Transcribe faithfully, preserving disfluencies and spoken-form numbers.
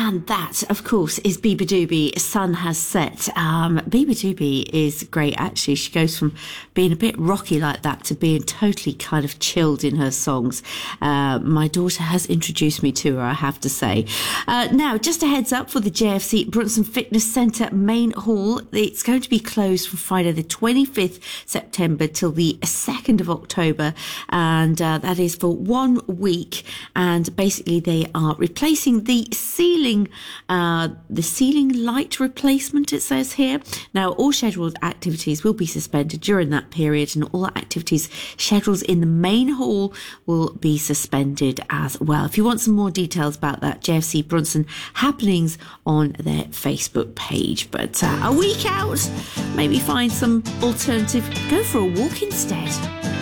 And that, of course, is Biba Doobie, Sun Has Set. Um, Biba Doobie is great, actually. She goes from being a bit rocky like that to being totally kind of chilled in her songs. Uh, my daughter has introduced me to her, I have to say. Uh, now, just a heads up for the J F C Brunson Fitness Centre main hall. It's going to be closed from Friday the twenty-fifth September till the second of October. And uh, that is for one week. And basically they are replacing the ceiling, uh, the ceiling light replacement, it says here. Now, all scheduled activities will be suspended during that period, and all activities scheduled in the main hall will be suspended as well. If you want some more details about that, J F C Brunson happenings on their Facebook page. But uh, a week out, maybe find some alternative, go for a walk instead.